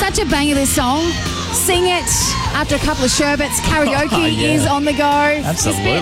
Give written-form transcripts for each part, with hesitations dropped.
Such a banger, this song. Sing it after a couple of sherbets. Karaoke is on the go. Absolutely.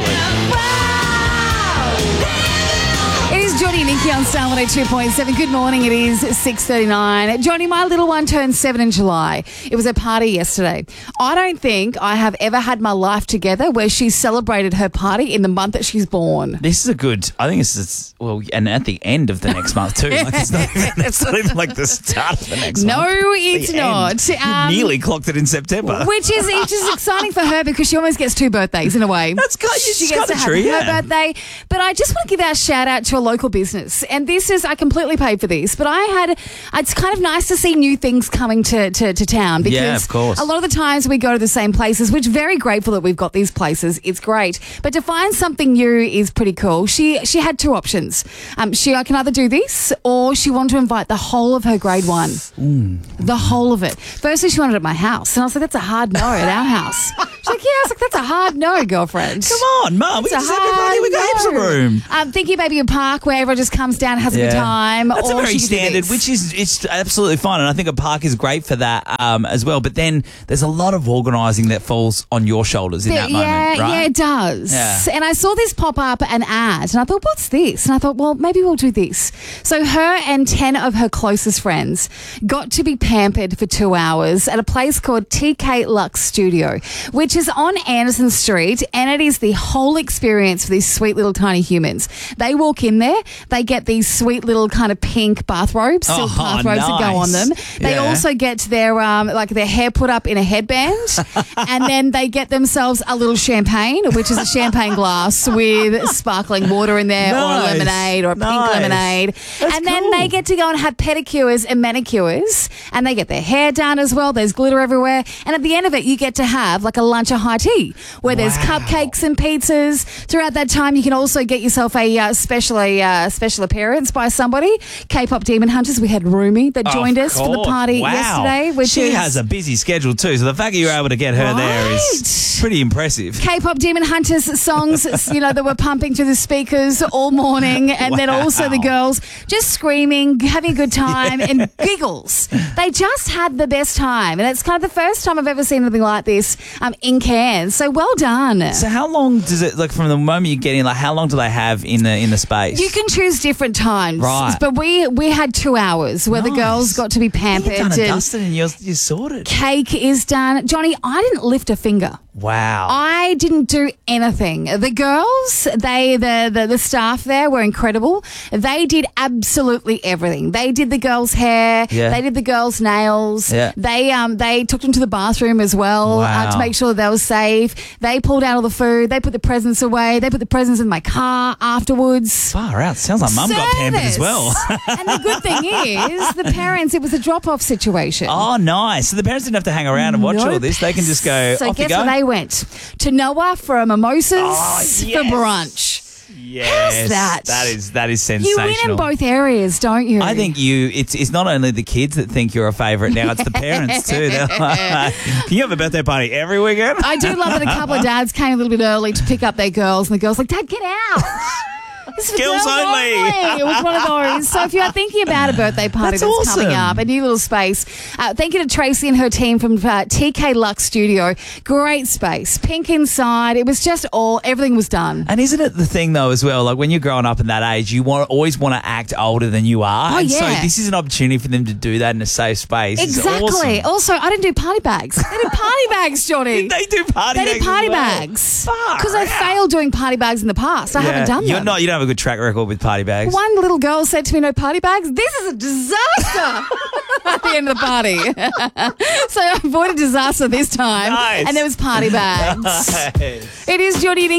It is Johnny and Nikki on Star 102.7. Good morning. It is 6:39. Johnny, my little one turned 7 in July. It was a party yesterday. I don't think I have ever had my life together where she celebrated her party in the month that she's born. This is a good, I think it's well, and at the end of the next month too. Like it's not even like the start of the next month. No, it's not. You nearly clocked it in September. Which is exciting for her because she almost gets 2 birthdays in a way. That's good. She gets to have her birthday. But I just want to give out a shout out to a local business. And this is, I completely paid for this, but it's kind of nice to see new things coming to town because yeah, of course. A lot of the times we go to the same places, which very grateful that we've got these places. It's great. But to find something new is pretty cool. She had 2 options. I can either do this or she wanted to invite the whole of her grade 1. The whole of it. Firstly, she wanted it at my house. And I was like, that's a hard no at our house. She's like, yeah. I was like, that's a hard no, girlfriend. Come on, Mum. We can just have a party. We got heaps of room. Thinking maybe a park where everyone just comes down and has a good time. That's or a very standard, which is it's absolutely fine. And I think a park is great for that as well. But then there's a lot of organising that falls on your shoulders in that moment, right? Yeah, it does. Yeah. And I saw this pop up an ad and I thought, what's this? And I thought, well, maybe we'll do this. So her and 10 of her closest friends got to be pampered for 2 hours at a place called TK Lux Studio, which is on Anderson Street, and it is the whole experience for these sweet little tiny humans. They walk in there, they get these sweet little kind of pink bathrobes, silk bathrobes that go on them. They also get their their hair put up in a headband, and then they get themselves a little champagne, which is a champagne glass with sparkling water in there, or a lemonade, or a pink lemonade. That's then they get to go and have pedicures and manicures, and they get their hair done as well. There's glitter everywhere, and at the end of it, you get to have like a lunch or high tea where there's cupcakes and pizzas. Throughout that time, you can also get yourself a special appearance by somebody. K-pop Demon Hunters. We had Rumi that joined us for the party yesterday. She has a busy schedule too, so the fact that you were able to get her there is pretty impressive. K-pop Demon Hunters songs, that were pumping through the speakers all morning, and then also the girls just screaming, having a good time, and giggles. They just had the best time, and it's kind of the first time I've ever seen anything like this in Cairns. So well done. So how long does it, like from the moment you get in, like how long do they have in the space? You can choose different times, right? But we had 2 hours where the girls got to be pampered. You've done and dusted, and you're sorted. Cake is done. Johnny, I didn't lift a finger. Wow. I didn't do anything. The girls, the staff there were incredible. They did absolutely everything. They did the girls' hair. Yeah. They did the girls' nails. Yeah. They took them to the bathroom as well to make sure they were safe. They pulled out all the food. They put the presents away. They put the presents in my car afterwards. Far out. Sounds like Mum got pampered as well. And the good thing is, the parents, it was a drop-off situation. Oh, nice. So the parents didn't have to hang around and watch all this. They can just go, so off you go. guess where they went? To Noah for mimosas for brunch. Yes. How's that? That is sensational. You win in both areas, don't you? I think it's not only the kids that think you're a favourite now, it's the parents too. They're like, can you have a birthday party every weekend? I do love that a couple of dads came a little bit early to pick up their girls, and the girls like, Dad, get out. This is Girls only. It was one of those. So if you're thinking about a birthday party that's coming up, a new little space, thank you to Tracy and her team from TK Lux Studio. Great space. Pink inside. It was just everything was done. And isn't it the thing though as well, like when you're growing up in that age, you always want to act older than you are. Oh, and yeah. so this is an opportunity for them to do that in a safe space. Exactly. It's awesome. Also, I didn't do party bags. They did party bags, Johnny. They do party bags. They did party as well. bags. Because I failed doing party bags in the past. I haven't done them. You don't have a good track record with party bags. One little girl said to me, no party bags. This is a disaster at the end of the party. So I avoided disaster this time. Nice. And there was party bags. Nice. It is Johnny and